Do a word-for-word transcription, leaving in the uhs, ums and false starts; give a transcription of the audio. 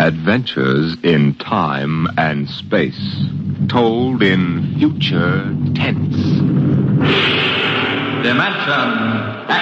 Adventures in time and space, told in future tense. Dimension